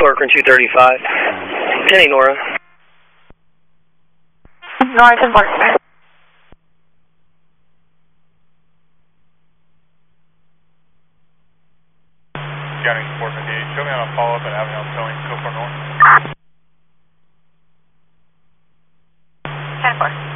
Corcoran 235. 10 Nora. Nora 10 Barker. Scouting 458. Show me on a follow-up at Avenue Towing, Copar North. 10-4.